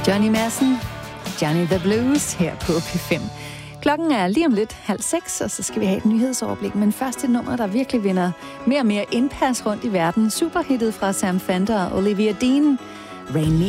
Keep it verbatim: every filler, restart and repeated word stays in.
Johnny Madsen, Johnny the Blues her på P fem. Klokken er lige om lidt halv seks, og så skal vi have et nyhedsoverblik. Men først et nummer, der virkelig vinder mere og mere indpas rundt i verden. Superhittet fra Sam Fender og Olivia Dean, Rain Me